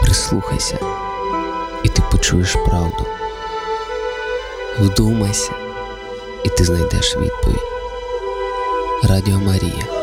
Прислухайся, і ти почуєш правду. Вдумайся, і ти знайдеш відповідь. Радіо Марія.